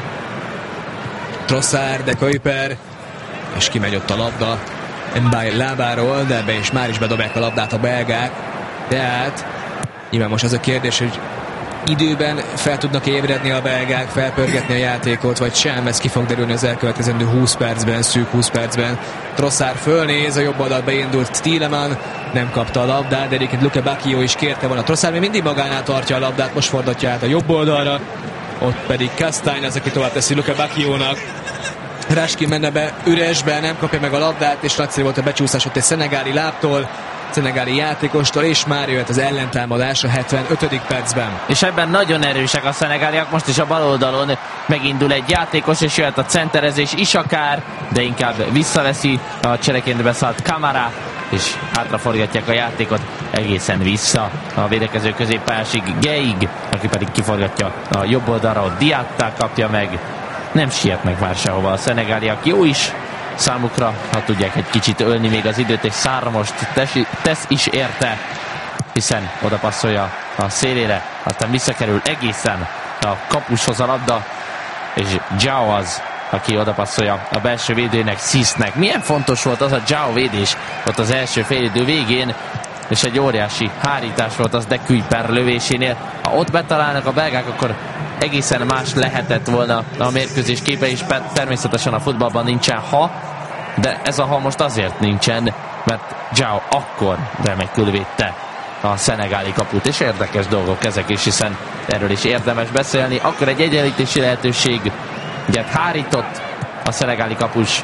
Trossard, de Kuyper, és kimegy ott a labda Mbaye lábáról, de ebbe is már is bedobják a labdát a belgák, tehát nyilván most az a kérdés, hogy időben fel tudnak ébredni a belgák, felpörgetni a játékot, vagy sem, ez ki fog derülni az elkövetkezendő 20 percben, szűk 20 percben. Trossard fölnéz, a jobb oldal beindult Tielemans, nem kapta a labdát, de egyébként Luka Bacchio is kérte volna. Trossard még mindig magánál tartja a labdát, most fordítja át a jobb oldalra, ott pedig Castagne az, aki tovább teszi Luka Bacchionak. Raskin menne be üresbe, nem kapja meg a labdát, és nagyszerű volt a becsúszás ott egy szenegáli lábtól, szenegáli játékostól, és már jött az ellentámadás a 75. percben. És ebben nagyon erősek a szenegáliak, most is a bal oldalon megindul egy játékos, és jöhet a centerezés is akár, de inkább visszaveszi a csereként beszállt Camara, és hátraforgatják a játékot egészen vissza a védekező középpályásig Geig, aki pedig kiforgatja a jobb oldalra, Diatta kapja meg, nem sietnek már sehova a szenegáliak, jó is számukra, ha tudják egy kicsit ölni még az időt, és Sarr most tesz is érte, hiszen oda passzolja a szélére, aztán visszakerül egészen a kapushoz a labda, és João az, aki oda passzolja a belső védőnek, Cisnek. Milyen fontos volt az a João védés ott az első félidő végén, és egy óriási hárítás volt az de Kuyper lövésénél. Ha ott betalálnak a belgák, akkor egészen más lehetett volna a mérkőzés képe is, természetesen a futballban nincsen ha, de ez a ha most azért nincsen, mert João akkor remekül védte a szenegáli kaput, és érdekes dolgok ezek is, hiszen erről is érdemes beszélni. Akkor egy egyenlítési lehetőség, ugye hárított a szenegáli kapus,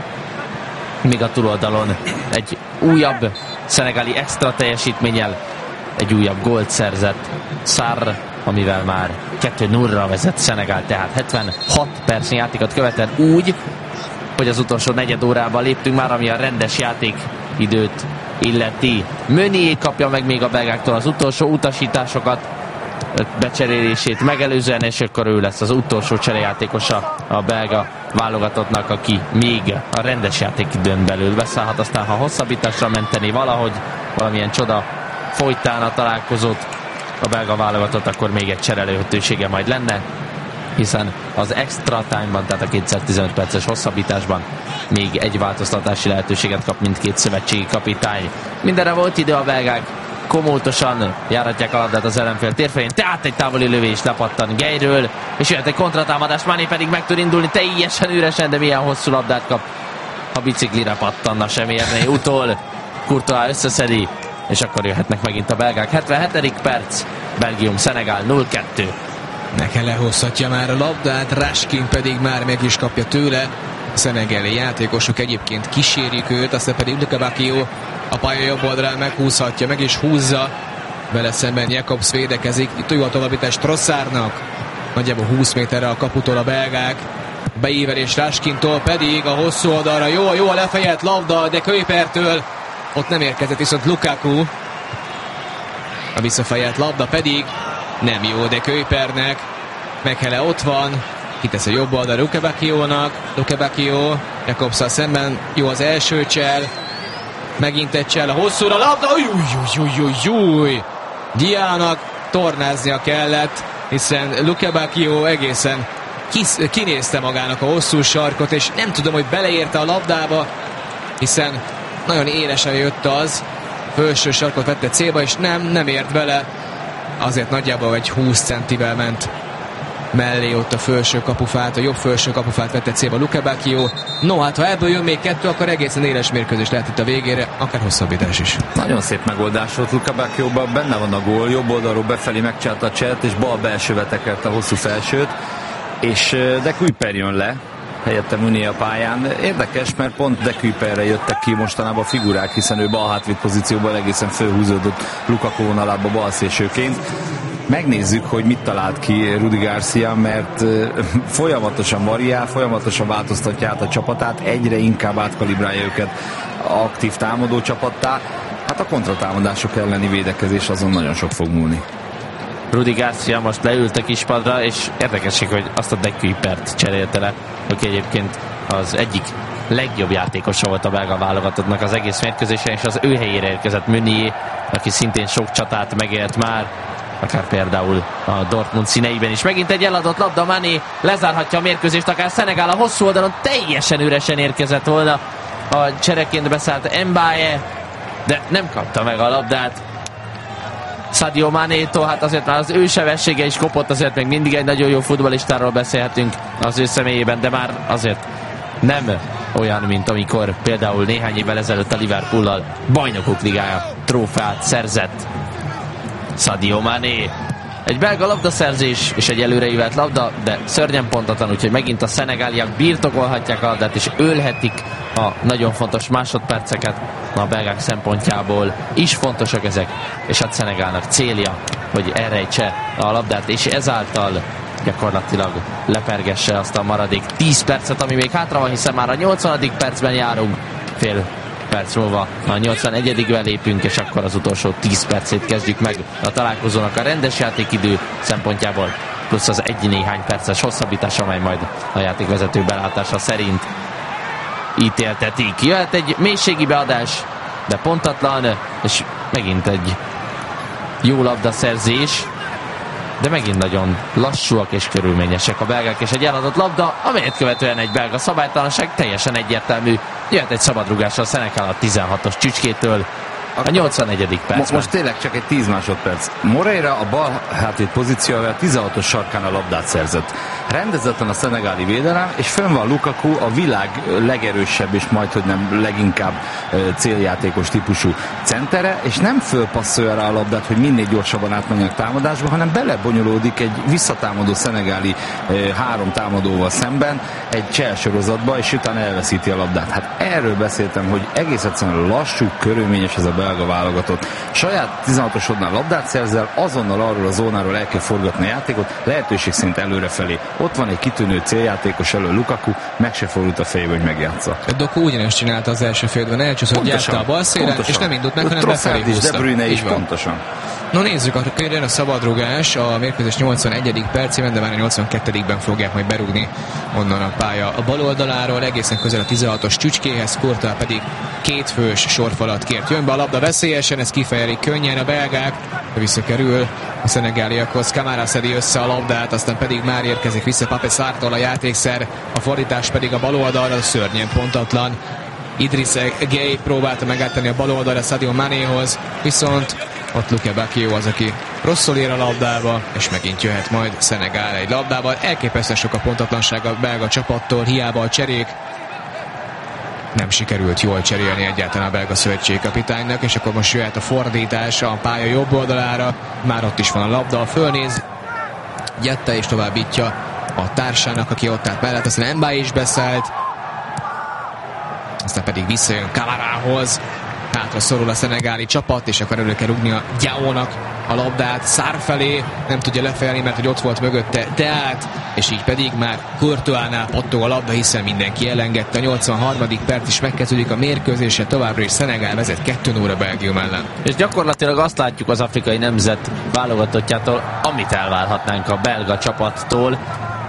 míg a túloldalon egy újabb szenegáli extra teljesítménnyel egy újabb gólt szerzett Sarr, amivel már 2-0-ra vezet Szenegál, tehát 76 percnyi játékot követően úgy, hogy az utolsó negyed órában léptünk már, ami a rendes játékidőt illeti. Meunier kapja meg még a belgáktól az utolsó utasításokat, becserélését megelőzően, és akkor ő lesz az utolsó cserejátékosa a belga válogatottnak, aki még a rendes játékidőn belül beszállhat, aztán ha hosszabbításra menteni valahogy, valamilyen csoda folytán a találkozót a belga válogatott, akkor még egy cserélőhetősége majd lenne, hiszen az extra time-ban, tehát a 215 perces hosszabbításban még egy változtatási lehetőséget kap mindkét szövetségi kapitány. Mindenre volt idő, a belgák komótosan járatják a labdát az ellenfél térfelén, tehát egy távoli lövés lepattan Geiről, és jöhet egy kontratámadás, Mané pedig meg tud indulni teljesen üresen, de milyen hosszú labdát kap, a biciklire pattanna sem érné utol. Courtois összeszedi, és akkor jöhetnek megint a belgák. 77. perc, Belgium Szenegál 0-2. Nekem lehozhatja már a labdát, Raskin pedig már meg is kapja tőle. A szenegáli játékosok egyébként kísérik őt, aztán pedig Luka Bacchio a pálya jobb oldalán meghúzhatja, meg is húzza. Vele szemben Jakobs védekezik, itt jó a továbbítás Trossardnak. Nagyjából 20 méterre a kaputól a belgák. Beívelés Raskintól pedig a hosszú oldalra, jó a lefejelt labda, de Kuypertől ott nem érkezett viszont Lukaku. A visszafejelt labda pedig nem jó, de Kuypernek. Mekele ott van, kitesz a jobb oldal Luke Bacchio Jakobsszal szemben, jó az első csel, megint egy csel, a hosszúra labda, Diának tornáznia kellett, hiszen Luke Bacchio egészen kinézte magának a hosszú sarkot, és nem tudom, hogy beleérte a labdába, hiszen nagyon élesen jött az, felső sarkot vette célba, és nem ért bele, azért nagyjából egy 20 centivel ment mellé ott a felső kapufát, a jobb felső kapufát vette célba Luke Bacchio. No, hát ha ebből jön még 2, akkor egészen éles mérkőzés lehet itt a végére, akár hosszabbítás is. Nagyon szép megoldás volt Luke Bacchioban, benne van a gól, jobb oldalról befelé megcsinálta a cselt, és bal belsőbe tekerte a hosszú felsőt, és De Kuyper jön le, helyette Meunier a pályán. Érdekes, mert pont De Kuyperre jöttek ki mostanában a figurák, hiszen ő bal hátvéd pozícióban egészen fölhúzódott Lukaku vonalába balszélsőként. Megnézzük, hogy mit talált ki Rudi Garcia, mert folyamatosan variál, folyamatosan változtatja át a csapatát, egyre inkább átkalibrálja őket aktív támadó csapattá. Hát a kontratámadások elleni védekezés azon nagyon sok fog múlni. Rudi Garcia most leült a kispadra, és érdekesség, hogy azt a De Kuypert cserélte le, aki egyébként az egyik legjobb játékosa volt a belga válogatottnak az egész mérkőzésen, és az ő helyére érkezett Meunier, aki szintén sok csatát megélt már, akár például a Dortmund színeiben is. Megint egy eladott labda, Mané lezárhatja a mérkőzést, akár Szenegál a hosszú oldalon teljesen üresen érkezett volna a csereként beszállt Mbaye, de nem kapta meg a labdát Sadio Manétól. Hát azért már az ő sebessége is kopott, azért még mindig egy nagyon jó futballistáról beszélhetünk az ő személyében, de már azért nem olyan, mint amikor például néhány évvel ezelőtt a Liverpoollal Bajnokok Ligája trófeát szerzett Sadio Mané. Egy belga labdaszerzés és egy előreívelt labda, de szörnyen pontatlan, úgyhogy megint a szenegáliak birtokolhatják a labdát és ölhetik a nagyon fontos másodperceket. A belgák szempontjából is fontosak ezek, és a Szenegálnak célja, hogy elrejtse a labdát, és ezáltal gyakorlatilag lepergesse azt a maradék 10 percet, ami még hátra van, hiszen már a 80. percben járunk, fél perc múlva a 81-ben lépünk, és akkor az utolsó 10 percét kezdjük meg a találkozónak a rendes játékidő szempontjából, plusz az egy néhány perces hosszabbítás, amely majd a játékvezető belátása szerint ítéltetik. Jöhet egy mélységi beadás, de pontatlan, és megint egy jó labdaszerzés, de megint nagyon lassúak és körülményesek a belgák, és egy eladott labda, amelyet követően egy belga szabálytalanság, teljesen egyértelmű. Jöhet egy szabadrúgással Szenegál a 16-os csücskétől a 84. percben. Most tényleg csak egy 10 másodperc. Moreira a bal hátvéd pozícióval 16-os sarkán a labdát szerzett. Rendezetten a szenegáli védelem, és fönn van Lukaku, a világ legerősebb és majdhogy nem leginkább céljátékos típusú centere, és nem fölpasszolja rá a labdát, hogy minél gyorsabban átmenjenek támadásba, hanem belebonyolódik egy visszatámadó szenegáli 3 támadóval szemben egy cselsorozatba, és utána elveszíti a labdát. Hát erről beszéltem, hogy egész egyszerűen lassú, körülményes ez a belga válogatott. Saját 16-osodnál labdát szerzel, azonnal arról a zónáról el kell forgatni a játékot, lehetőség szerint előrefelé. Ott van egy kitűnő céljátékos elő Lukaku, meg se fordult a fejébe, hogy megjátsza. Doku ugyanezt csinálta az első félben, elcsúszott, gyárta a bal szélen, és nem indult meg, hanem befelé húzta. De Bruyne is pontosan. No nézzük, akkor jön a szabadrugás a mérkőzés 81. percében, de már a 82-ben fogják majd berúgni onnan a pálya a bal oldaláról, egészen közel a 16-os csücskéhez, Courtois pedig kétfős sorfalat kért. Jön be a labda veszélyesen, ez kifejelik könnyen a belgák, visszakerül a szenegáliakhoz, Camara szedi össze a labdát, aztán pedig már érkezik vissza Pape Sarrtól a játékszer, a fordítás pedig a bal oldalra, szörnyen pontatlan. Idriss Gueye próbálta megállítani a bal oldalra Sadio Manéhoz, viszont ott Luke Bacchio az, aki rosszul ér a labdába, és megint jöhet majd Szenegál egy labdával. Elképesztően sok a pontatlanság a belga csapattól, hiába a cserék. Nem sikerült jól cserélni egyáltalán a belga szövetségkapitánynak, és akkor most jöhet a fordítás a pálya jobb oldalára. Már ott is van a labda, fölnéz Jette és továbbítja a társának, aki ott állt mellett, aztán Mbaye is beszállt, aztán pedig visszajön Camarához, hátra szorul a szenegáli csapat, és akkor elő kell rúgni a Diaónak a labdát Sarr felé, nem tudja lefejelni, mert hogy ott volt mögötte Deát, és így pedig már Courtoisnál pattog a labda, hiszen mindenki elengedte. A 83. perc is megkezdődik a mérkőzése, továbbra is Szenegál vezet 2-0 Belgium ellen. És gyakorlatilag azt látjuk az afrikai nemzet válogatottjától, amit elvárhatnánk a belga csapattól.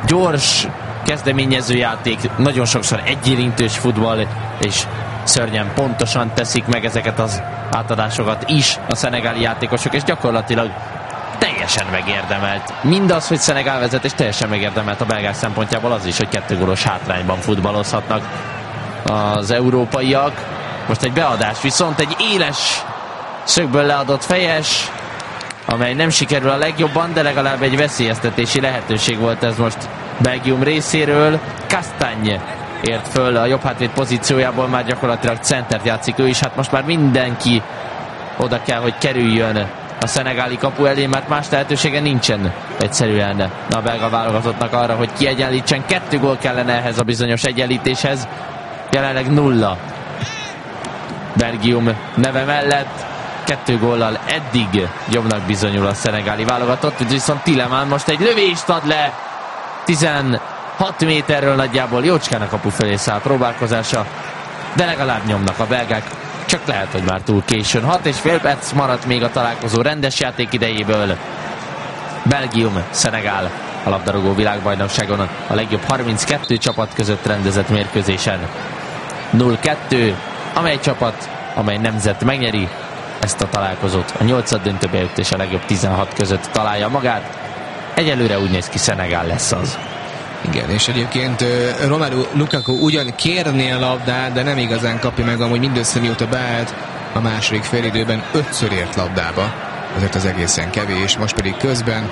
gyors kezdeményező játék, nagyon sokszor egyérintős futball, és szörnyen pontosan teszik meg ezeket az átadásokat is a szenegáli játékosok, és gyakorlatilag teljesen megérdemelt. Mindaz, hogy Szenegál vezet, és teljesen megérdemelt a belgák szempontjából az is, hogy 2 gólos hátrányban futballozhatnak az európaiak. Most egy beadás, viszont egy éles szögből leadott fejes, amely nem sikerül a legjobban, de legalább egy veszélyeztetési lehetőség volt ez most Belgium részéről. Castagne ért föl a jobb hátvéd pozíciójából, már gyakorlatilag centert játszik ő is, hát most már mindenki oda kell, hogy kerüljön a szenegáli kapu elé, mert más lehetősége nincsen egyszerűen a belga válogatottnak arra, hogy kiegyenlítsen. 2 gól kellene ehhez a bizonyos egyenlítéshez, jelenleg 0 Belgium neve mellett. 2 góllal eddig jobbnak bizonyul a szenegáli válogatott, viszont Tielemans most egy lövést ad le 16 méterről nagyjából, jócskán a kapu felé száll próbálkozása, de legalább nyomnak a belgák, csak lehet, hogy már túl későn. 6,5 perc maradt még a találkozó rendes játék idejéből. Belgium, Szenegál a labdarúgó világbajnokságon a legjobb 32 csapat között rendezett mérkőzésen 0-2, amely csapat, amely nemzet megnyeri ezt a találkozót, a 8. döntőbe jut és a legjobb 16 között találja magát. Egyelőre úgy néz ki, Szenegál lesz az. Igen, és egyébként Romelu Lukaku ugyan kérné a labdát, de nem igazán kapja meg, amúgy mindössze mióta beállt a második félidőben 5-ször ért labdába. Azért az egészen kevés, most pedig közben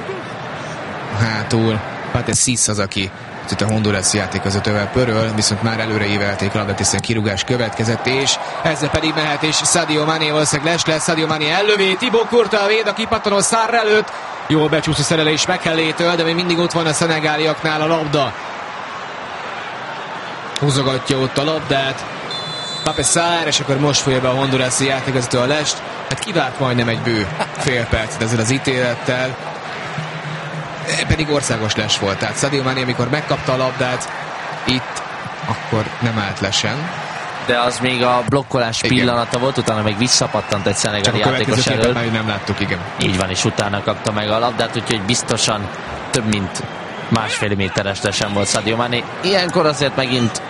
hátul Pate Sis az, aki itt a hondurászi játékvezetővel pöröl, viszont már előre ívelték a labdát, hiszen kirúgás következett, és ezzel pedig mehet, és Sadio Mané valószínűleg lesz, Sadio Mané ellövé, Thibaut Courtois véd a kipattanó Sarr előtt, jól becsúszott szerelés McKellétől, de még mindig ott van a szenegáliaknál a labda. Húzogatja ott a labdát Pape Sarr, és akkor most fogja be a hondurászi játékvezető a lest. Hát kivált majdnem egy bő fél percet ezzel az ítélettel, pedig országos les volt. Tehát Sadio Mané, amikor megkapta a labdát itt, akkor nem állt lesen. De az még a blokkolás pillanata volt, utána még visszapattant egy szenegáli játékos elől. Már nem láttuk, igen. Így van, és utána kapta meg a labdát, úgyhogy biztosan több mint 1,5 méteres lesen volt Sadio Mané. Ilyenkor azért megint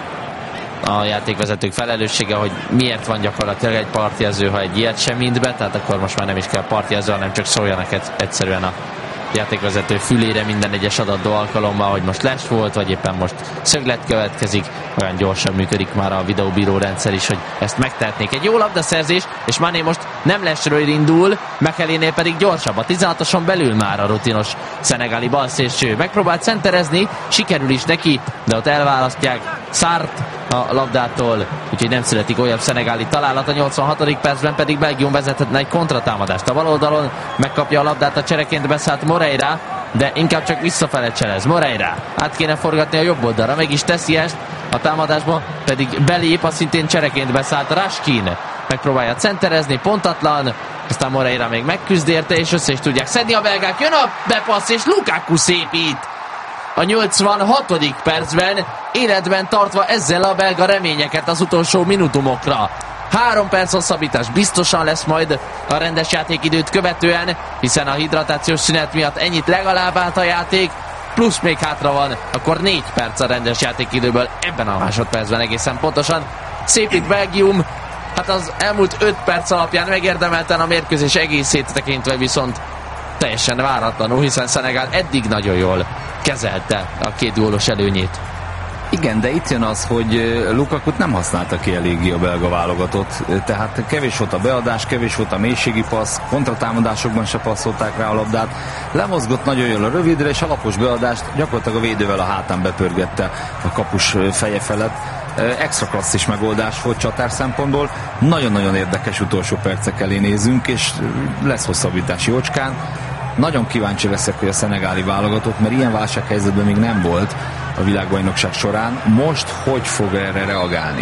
a játékvezetők felelőssége, hogy miért van gyakorlatilag egy partjelző, ha egy ilyet sem mint be, tehát akkor most már nem is kell partjelző, hanem csak szóljanak egyszerűen a játékvezető fülére minden egyes adandó alkalommal, hogy most les volt, vagy éppen most szöglet következik. Olyan gyorsan működik már a videóbíró rendszer is, hogy ezt megtehetnék. Egy jó labdaszerzés, és Mané most nem lesről indul, McKellénél pedig gyorsabb. A 16-oson belül már a rutinos szenegáli balszélső. Megpróbált centerezni, sikerül is neki, de ott elválasztják Sarrt a labdától, úgyhogy nem születik olyan szenegáli találat. A 86. percben pedig Belgium vezethetne egy kontratámadást. A bal oldalon megkapja a labdát a csereként beszállt Moreira, de inkább csak visszafele cselez. Moreira át kéne forgatni a jobb oldalra, meg is teszi ezt, a támadásba pedig belép a szintén csereként beszállt Raskin. Megpróbálja centerezni, pontatlan, aztán Moreira még megküzd érte, és össze is tudják szedni a belgák. Jön a bepassz, és Lukaku szépít! A 86. percben életben tartva ezzel a belga reményeket az utolsó minutumokra. 3 perc hosszabbítás biztosan lesz majd a rendes játékidőt követően, hiszen a hidratációs szünet miatt ennyit legalább állt a játék, plusz még hátra van, akkor 4 perc a rendes játékidőből ebben a másodpercben egészen pontosan. Szépít Belgium, hát az elmúlt 5 perc alapján megérdemelten a mérkőzés egészét tekintve viszont teljesen váratlanul, hiszen Szenegál eddig nagyon jól kezelte a 2 gólos előnyét. Igen, de itt jön az, hogy Lukakut nem használta ki eléggé a belga válogatott, tehát kevés volt a beadás, kevés volt a mélységi passz, kontratámadásokban se passzolták rá a labdát, lemozgott nagyon jól a rövidre, és a lapos beadást gyakorlatilag a védővel a hátán bepörgette a kapus feje felett. Extra klasszis megoldás volt csatár szempontból, nagyon-nagyon érdekes utolsó percek elé nézünk, és lesz hosszabbítás jócskán. Nagyon kíváncsi leszek, hogy a szenegáli válogatott, mert ilyen válsághelyzetben még nem volt a világbajnokság során. Most hogy fog erre reagálni?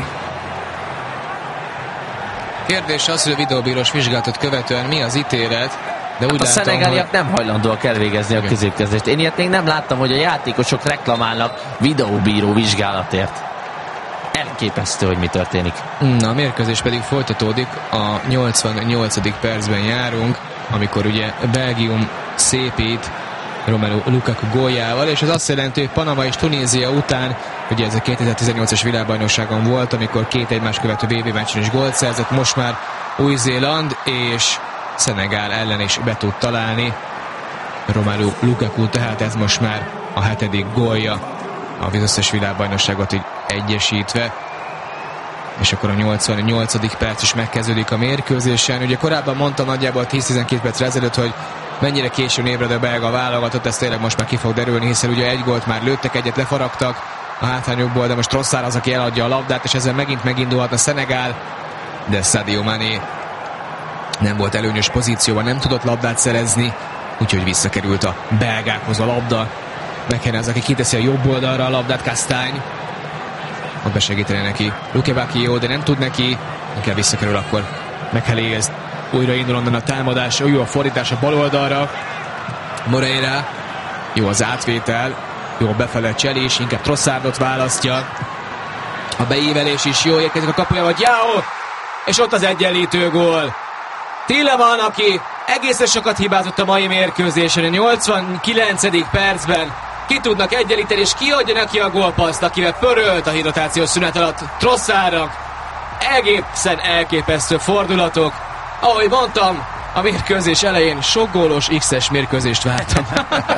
Kérdés az, hogy a videóbírós vizsgálatot követően mi az ítélet, de úgy a látom, szenegáliak nem hajlandóak elvégezni a középkezést. Én ilyet még nem láttam, hogy a játékosok reklamálnak videóbíró vizsgálatért. Elképesztő, hogy mi történik. Na, a mérkőzés pedig folytatódik, a 88. percben járunk, amikor ugye Belgium szépít Romelu Lukaku góljával, és ez azt jelenti, hogy Panama és Tunézia után, ugye ez a 2018-as világbajnokságon volt, amikor két egymás követő VB meccsen is gólt szerzett, most már Új-Zéland és Szenegál ellen is be tud találni Romelu Lukaku, tehát ez most már a 7. gólja az összes világbajnokságot így egyesítve. És akkor a 88. perc is megkezdődik a mérkőzésen. Ugye korábban mondtam nagyjából 10-12 percre ezelőtt, hogy mennyire későn ébred a belga válogatott, ez tényleg most már ki fog derülni, hiszen ugye egy gólt már lőttek, egyet lefaragtak a hátrányokból, de most Trossard az, aki eladja a labdát, és ezzel megint megindulhatna Szenegál, de Sadio Mané nem volt előnyös pozícióban, nem tudott labdát szerezni, úgyhogy visszakerült a belgákhoz a labda. McKenna az, aki kiteszi a jobb oldalra a labdát, Castagne ott besegíteni neki. Lukebaki jó, de nem tud neki, inkább visszakerül akkor McHaley, újra indul onnan a támadás, jó a fordítás a bal oldalra, Moreira, jó az átvétel, jó befele cselés, inkább Trossardot választja, a beívelés is jó, érkezik a kapujába, João, és ott az egyenlítő gól. Tielemans, aki egészen sokat hibázott a mai mérkőzésen, a 89. percben ki tudnak egyenlíteni, és kiadja neki a gólpasszt, akivel pörölt a hidrotációs szünet alatt Trossardnak. Egészen elképesztő fordulatok. Ahogy mondtam, a mérkőzés elején sok gólos X-es mérkőzést vártam.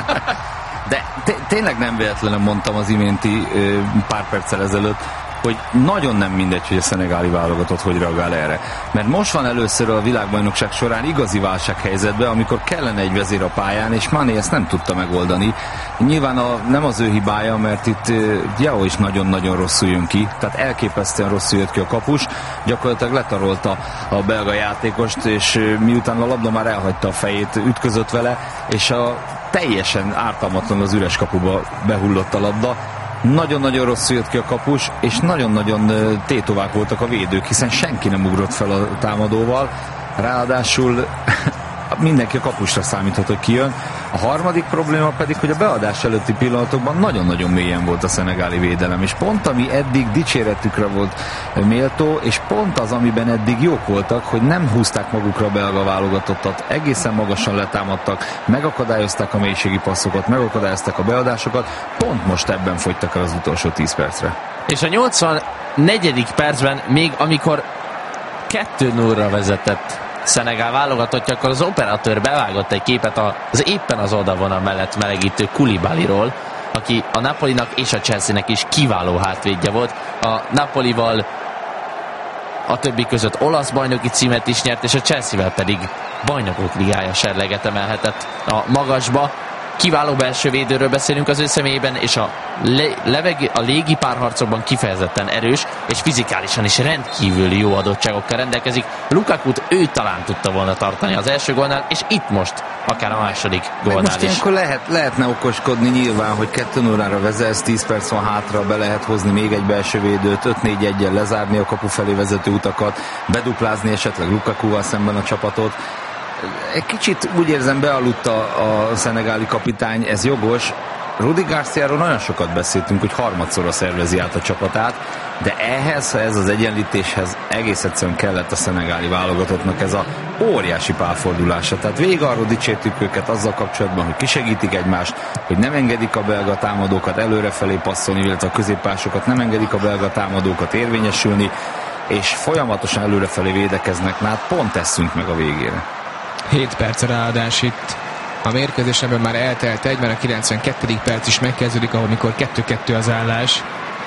De tényleg nem véletlenül mondtam az iménti pár perccel ezelőtt, hogy nagyon nem mindegy, hogy a szenegáli válogatott hogy reagál erre. Mert most van először a világbajnokság során igazi válsághelyzetben, amikor kellene egy vezér a pályán, és Mané ezt nem tudta megoldani. Nyilván nem az ő hibája, mert itt João is nagyon-nagyon rosszul jön ki, tehát elképesztően rosszul jött ki a kapus, gyakorlatilag letarolta a belga játékost, és miután a labda már elhagyta a fejét, ütközött vele, és teljesen ártalmatlan az üres kapuba behullott a labda. Nagyon-nagyon rosszul jött ki a kapus, és nagyon-nagyon tétovák voltak a védők, hiszen senki nem ugrott fel a támadóval, ráadásul mindenki a kapusra számíthat, hogy kijön. A harmadik probléma pedig, hogy a beadás előtti pillanatokban nagyon-nagyon mélyen volt a szenegáli védelem, és pont ami eddig dicséretükre volt méltó, és pont az, amiben eddig jók voltak, hogy nem húzták magukra a belga válogatottat, egészen magasan letámadtak, megakadályozták a mélységi passzokat, megakadályozták a beadásokat, pont most ebben fogytak el az utolsó 10 percre. És a 84. percben, még amikor 2-0-ra vezetett Szenegál válogatottja, akkor az operatőr bevágott egy képet az éppen az oldalvonal mellett melegítő Koulibalyról, aki a Napolinak és a Chelsea-nek is kiváló hátvédje volt. A Napolival a többi között olasz bajnoki címet is nyert, és a Chelsea-vel pedig bajnokok ligája serleget emelhetett a magasba. Kiváló belső védőről beszélünk az ő személyében, és a légi párharcokban kifejezetten erős, és fizikálisan is rendkívül jó adottságokkal rendelkezik. Lukakut ő talán tudta volna tartani az első gólnál, és itt most akár a második gólnál most is. Most lehetne okoskodni nyilván, hogy 2-0-ra vezetsz, 10 perc van hátra, be lehet hozni még egy belső védőt, 5-4-1-jel lezárni a kapu felé vezető utakat, beduplázni esetleg Lukakuval szemben a csapatot. Egy kicsit úgy érzem, bealudta a szenegáli kapitány, ez jogos. Rudi Garciáról nagyon sokat beszéltünk, hogy harmadszorra szervezi át a csapatát, de ehhez az egyenlítéshez egész egyszerűen kellett a szenegáli válogatottnak ez a óriási pálfordulása. Tehát végig arról dicsértük őket azzal kapcsolatban, hogy kisegítik egymást, hogy nem engedik a belga támadókat előrefelé passzolni, illetve a középpásokat nem engedik a belga támadókat érvényesülni, és folyamatosan előrefelé védekeznek, hát pont tesszünk meg a végére. 7 perc ráadás itt. A mérkőzésben már eltelt egy, mert a 92. perc is megkezdődik, ahol mikor 2-2 az állás.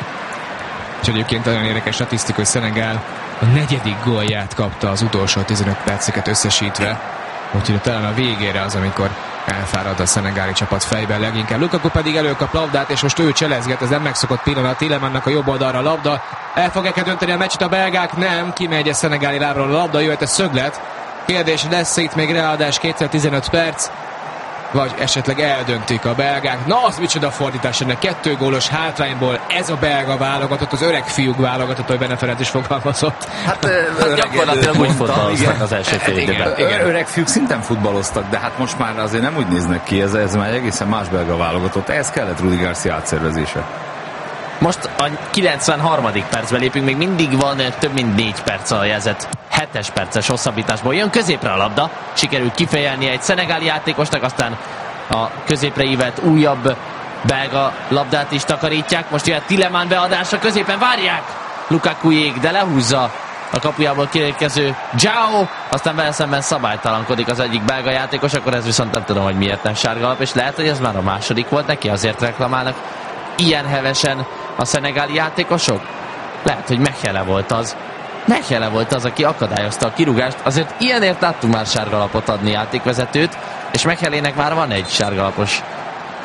És egyébként nagyon érdekes statisztika, hogy Szenegál a 4. gólját kapta az utolsó 15 perceket összesítve. Úgyhogy talán a végére az, amikor elfárad a szenegáli csapat fejben leginkább. Lukaku pedig előkap labdát, és most ő cselezget, ez nem megszokott pillanat. Tielemannnak a jobb oldalra a labda. El fogják dönteni a meccset a belgák? Nem, kimegy a szenegáli lábról a labda, jöhet a szöglet. Kérdés, lesz itt még ráadás 2-15 perc, vagy esetleg eldöntik a belgák. Na, az micsoda fordítás ennek, 2 gólos hátrányból, ez a belga válogatott, az öreg fiúk válogatott, hogy Bene Ferenc is fogalmazott. Hát gyakorlatilag úgy futballoztak az első fél időben. Öreg fiúk szinten futballoztak, de hát most már azért nem úgy néznek ki, ez már egészen más belga válogatott. Ehhez kellett Rudi Garcia átszervezése. Most a 93. percben lépünk, még mindig van több mint 4 perc a jelzett 7-es perces hosszabbításból. Jön középre a labda, sikerült kifejelni egy szenegáli játékosnak, aztán a középre ívelt újabb belga labdát is takarítják. Most jöhet Tielemans beadása, középen várják Lukakuék, de lehúzza a kapujából kiérkező João, aztán vele szemben szabálytalankodik az egyik belga játékos, akkor ez viszont nem tudom, hogy miért nem sárgalap, és lehet, hogy ez már a második volt neki, azért reklamálnak ilyen hevesen a szenegáli játékosok. Lehet, hogy Mechele volt az, aki akadályozta a kirúgást. Azért ilyenért láttunk már sárgalapot adni játékvezetőt, és Mechelének már van egy sárgalapos